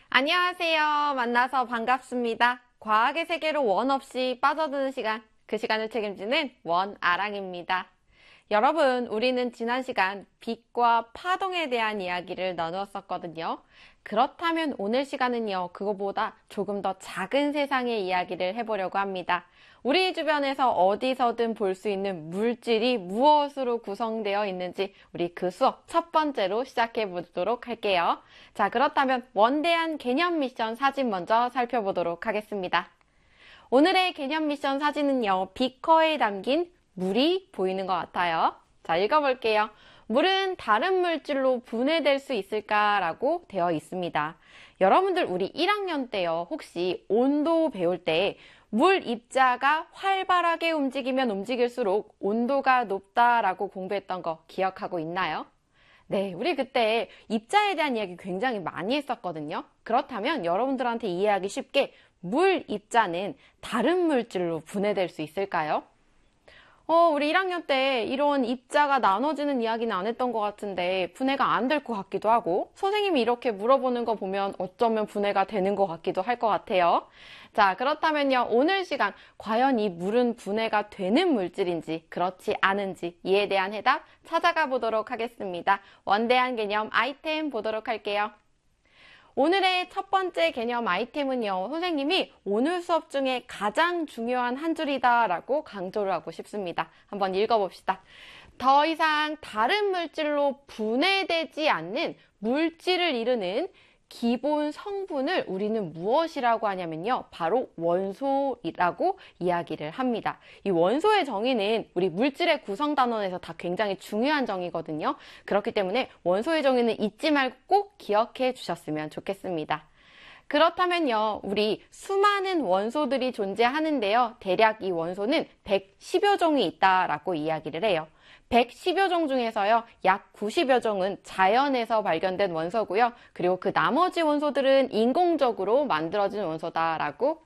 안녕하세요. 만나서 반갑습니다. 과학의 세계로 원 없이 빠져드는 시간, 그 시간을 책임지는 원아랑입니다. 여러분, 우리는 지난 시간 빛과 파동에 대한 이야기를 나누었었거든요. 그렇다면 오늘 시간은요, 그거보다 조금 더 작은 세상의 이야기를 해보려고 합니다. 우리 주변에서 어디서든 볼 수 있는 물질이 무엇으로 구성되어 있는지 우리 그 수업 첫 번째로 시작해 보도록 할게요. 자, 그렇다면 원대한 개념 미션 사진 먼저 살펴보도록 하겠습니다. 오늘의 개념 미션 사진은요, 비커에 담긴 물이 보이는 것 같아요. 자, 읽어볼게요. 물은 다른 물질로 분해될 수 있을까라고 되어 있습니다. 여러분들 우리 1학년 때요, 혹시 온도 배울 때 물 입자가 활발하게 움직이면 움직일수록 온도가 높다라고 공부했던 거 기억하고 있나요? 네, 우리 그때 입자에 대한 이야기 굉장히 많이 했었거든요. 그렇다면 여러분들한테 이해하기 쉽게 물 입자는 다른 물질로 분해될 수 있을까요? 우리 1학년 때 이런 입자가 나눠지는 이야기는 안 했던 것 같은데 분해가 안 될 것 같기도 하고 선생님이 이렇게 물어보는 거 보면 어쩌면 분해가 되는 것 같기도 할 것 같아요. 자, 그렇다면요. 오늘 시간 과연 이 물은 분해가 되는 물질인지 그렇지 않은지 이에 대한 해답 찾아가 보도록 하겠습니다. 원대한 개념 아이템 보도록 할게요. 오늘의 첫 번째 개념 아이템은요, 선생님이 오늘 수업 중에 가장 중요한 한 줄이다 라고 강조를 하고 싶습니다. 한번 읽어봅시다. 더 이상 다른 물질로 분해되지 않는 물질을 이루는 기본 성분을 우리는 무엇이라고 하냐면요, 바로 원소라고 이야기를 합니다. 이 원소의 정의는 우리 물질의 구성 단원에서 다 굉장히 중요한 정의거든요. 그렇기 때문에 원소의 정의는 잊지 말고 꼭 기억해 주셨으면 좋겠습니다. 그렇다면요, 우리 수많은 원소들이 존재하는데요, 대략 이 원소는 110여 종이 있다라고 이야기를 해요. 110여 종 중에서요, 약 90여 종은 자연에서 발견된 원소고요. 그리고 그 나머지 원소들은 인공적으로 만들어진 원소다라고